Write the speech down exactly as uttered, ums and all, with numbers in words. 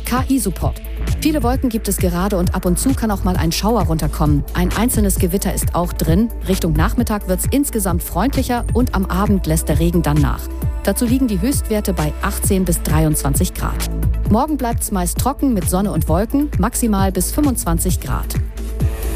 K I-Support. Viele Wolken gibt es gerade und ab und zu kann auch mal ein Schauer runterkommen. Ein einzelnes Gewitter ist auch drin. Richtung Nachmittag wird es insgesamt freundlicher und am Abend lässt der Regen dann nach. Dazu liegen die Höchstwerte bei achtzehn bis dreiundzwanzig Grad. Morgen bleibt es meist trocken mit Sonne und Wolken, maximal bis fünfundzwanzig Grad.